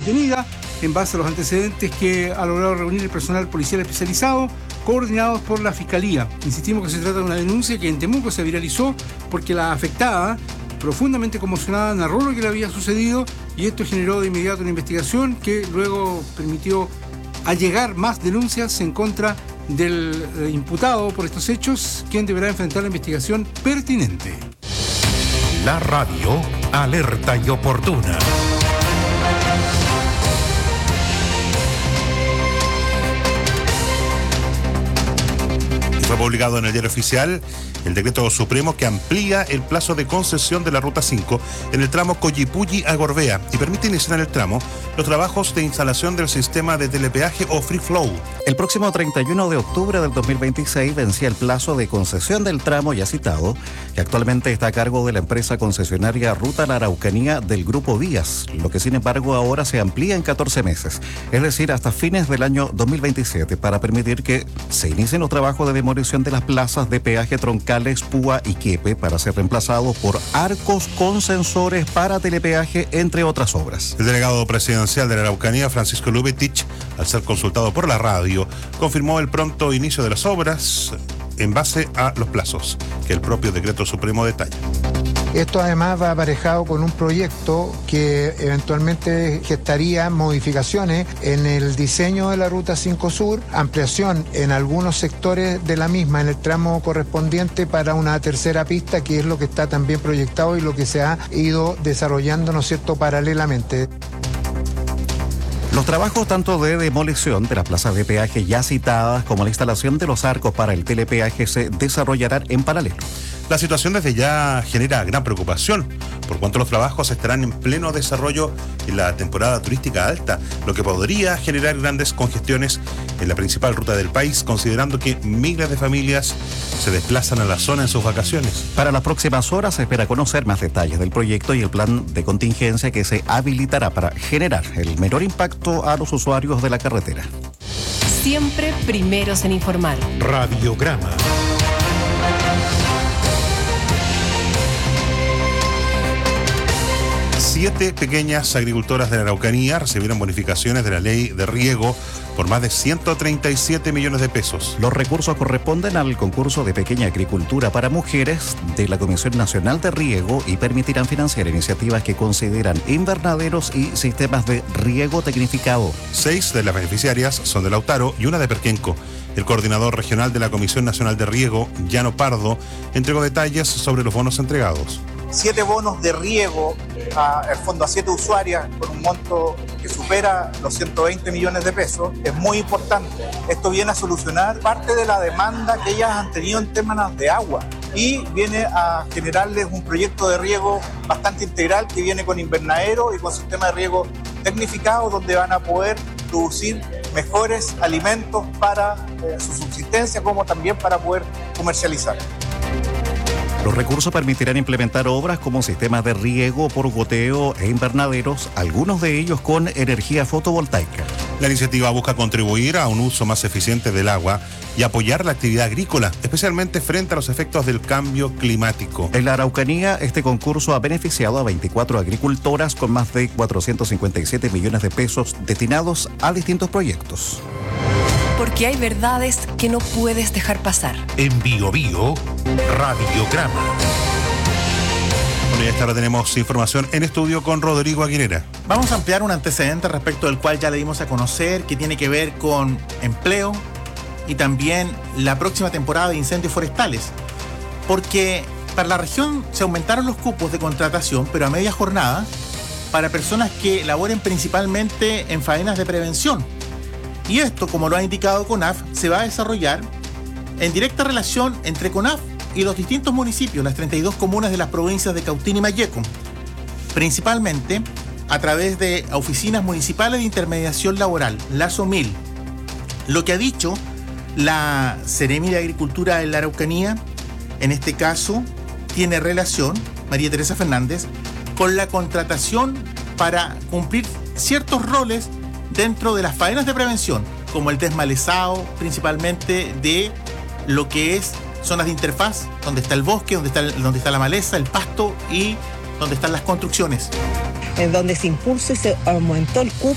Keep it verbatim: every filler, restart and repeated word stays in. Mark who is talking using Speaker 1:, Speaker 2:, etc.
Speaker 1: detenida en base a los antecedentes que ha logrado reunir el personal policial especializado, coordinados por la Fiscalía. Insistimos que se trata de una denuncia que en Temuco se viralizó porque la afectada, profundamente conmocionada, narró lo que le había sucedido y esto generó de inmediato una investigación que luego permitió allegar más denuncias en contra del eh, imputado por estos hechos, quien deberá enfrentar la investigación pertinente.
Speaker 2: La radio alerta y oportuna. Fue publicado en el Diario Oficial el decreto supremo que amplía el plazo de concesión de la Ruta cinco en el tramo Collipulli a Gorbea y permite iniciar en el tramo los trabajos de instalación del sistema de telepeaje o Free Flow.
Speaker 3: El próximo treinta y uno de octubre del dos mil veintiséis vencía el plazo de concesión del tramo ya citado, que actualmente está a cargo de la empresa concesionaria Ruta La Araucanía del Grupo Vías, lo que sin embargo ahora se amplía en catorce meses, es decir, hasta fines del año dos mil veintisiete, para permitir que se inicien los trabajos de demolición de las plazas de peaje troncales Púa y Quiepe para ser reemplazados por arcos con sensores para telepeaje, entre otras obras.
Speaker 2: El delegado presidencial de la Araucanía, Francisco Lubetich, al ser consultado por la radio, confirmó el pronto inicio de las obras en base a los plazos que el propio decreto supremo detalla.
Speaker 4: Esto además va aparejado con un proyecto que eventualmente gestaría modificaciones en el diseño de la Ruta cinco Sur, ampliación en algunos sectores de la misma en el tramo correspondiente para una tercera pista, que es lo que está también proyectado y lo que se ha ido desarrollando, ¿no es cierto?, paralelamente.
Speaker 3: Los trabajos tanto de demolición de las plazas de peaje ya citadas como la instalación de los arcos para el telepeaje se desarrollarán en paralelo.
Speaker 2: La situación desde ya genera gran preocupación, por cuanto los trabajos estarán en pleno desarrollo en la temporada turística alta, lo que podría generar grandes congestiones en la principal ruta del país, considerando que miles de familias se desplazan a la zona en sus vacaciones.
Speaker 3: Para las próximas horas se espera conocer más detalles del proyecto y el plan de contingencia que se habilitará para generar el menor impacto a los usuarios de la carretera.
Speaker 5: Siempre primeros en informar.
Speaker 2: Radiograma. Siete pequeñas agricultoras de la Araucanía recibieron bonificaciones de la ley de riego por más de ciento treinta y siete millones de pesos.
Speaker 3: Los recursos corresponden al concurso de pequeña agricultura para mujeres de la Comisión Nacional de Riego y permitirán financiar iniciativas que consideran invernaderos y sistemas de riego tecnificado.
Speaker 2: Seis de las beneficiarias son de Lautaro y una de Perquenco. El coordinador regional de la Comisión Nacional de Riego, Llano Pardo, entregó detalles sobre los bonos entregados.
Speaker 6: Siete bonos de riego al fondo a siete usuarias con un monto que supera los ciento veinte millones de pesos es muy importante. Esto viene a solucionar parte de la demanda que ellas han tenido en temas de agua y viene a generarles un proyecto de riego bastante integral que viene con invernadero y con sistema de riego tecnificado, donde van a poder producir mejores alimentos para eh, su subsistencia, como también para poder comercializar.
Speaker 3: Los recursos permitirán implementar obras como sistemas de riego por goteo e invernaderos, algunos de ellos con energía fotovoltaica.
Speaker 2: La iniciativa busca contribuir a un uso más eficiente del agua y apoyar la actividad agrícola, especialmente frente a los efectos del cambio climático.
Speaker 3: En la Araucanía, este concurso ha beneficiado a veinticuatro agricultoras con más de cuatrocientos cincuenta y siete millones de pesos destinados a distintos proyectos.
Speaker 5: Porque hay verdades que no puedes dejar pasar.
Speaker 2: En Bio Bio, Radiograma. Bueno, y esta hora tenemos información en estudio con Rodrigo Aguilera.
Speaker 7: Vamos a ampliar un antecedente respecto del cual ya le dimos a conocer, que tiene que ver con empleo y también la próxima temporada de incendios forestales. Porque para la región se aumentaron los cupos de contratación, pero a media jornada, para personas que laboren principalmente en faenas de prevención. Y esto, como lo ha indicado CONAF, se va a desarrollar en directa relación entre CONAF y los distintos municipios, las treinta y dos comunas de las provincias de Cautín y Malleco, principalmente a través de oficinas municipales de intermediación laboral, la SOMIL. Lo que ha dicho la Seremi de Agricultura de la Araucanía, en este caso, tiene relación, María Teresa Fernández, con la contratación para cumplir ciertos roles dentro de las faenas de prevención, como el desmalezado principalmente de lo que es zonas de interfaz, donde está el bosque, donde está, el, donde está la maleza, el pasto y donde están las construcciones.
Speaker 8: En donde se impulsó y se aumentó el cupo